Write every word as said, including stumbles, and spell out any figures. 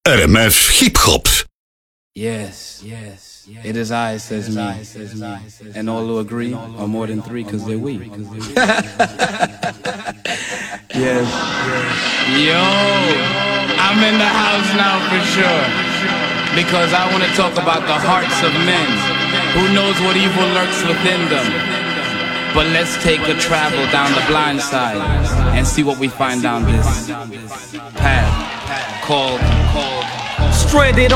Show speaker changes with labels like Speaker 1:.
Speaker 1: R M F Hip Hop.
Speaker 2: Yes, yes, it is I, says me, and all who agree are more than three, cause they're we. Yes, yo, I'm in the house now for sure, because I want to talk about the hearts of men. Who knows what evil lurks within them? But let's take a travel down the blind side and see what we find down this path called, called, called
Speaker 3: Stranded